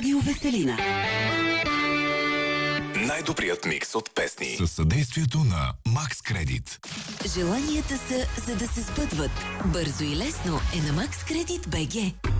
Радио Веселина. Най-добрият микс от песни. Със съдействието на Max Credit. Желанията са, за да се сбъдват. Бързо и лесно е на Max Credit BG.